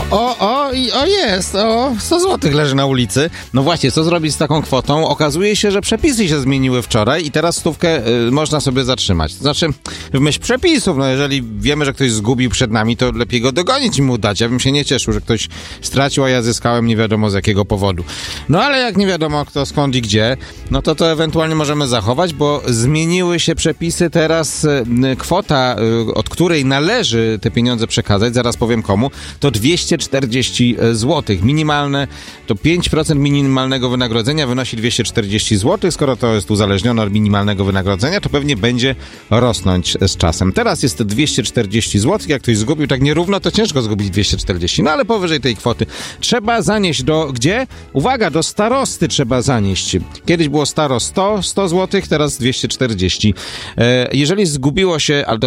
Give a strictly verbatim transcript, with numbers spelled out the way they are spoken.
O, o, i o jest, o, sto złotych leży na ulicy. No właśnie, co zrobić z taką kwotą? Okazuje się, że przepisy się zmieniły wczoraj i teraz stówkę y, można sobie zatrzymać. To znaczy, w myśl przepisów, no jeżeli wiemy, że ktoś zgubił przed nami, to lepiej go dogonić i mu dać. Ja bym się nie cieszył, że ktoś stracił, a ja zyskałem nie wiadomo z jakiego powodu. No ale jak nie wiadomo kto, skąd i gdzie, no to to ewentualnie możemy zachować, bo zmieniły się przepisy. Teraz y, kwota, y, od której należy te pieniądze przekazać, zaraz powiem komu, to dwieście czterdzieści złotych. Minimalne to pięć procent minimalnego wynagrodzenia wynosi dwieście czterdzieści złotych. Skoro to jest uzależnione od minimalnego wynagrodzenia, to pewnie będzie rosnąć z czasem. Teraz jest dwieście czterdzieści złotych. Jak ktoś zgubił tak nierówno, to ciężko zgubić dwieście czterdzieści. No ale powyżej tej kwoty trzeba zanieść do gdzie? Uwaga, do starosty trzeba zanieść. Kiedyś było staro sto, sto złotych, teraz dwieście czterdzieści. E, jeżeli zgubiło się, ale to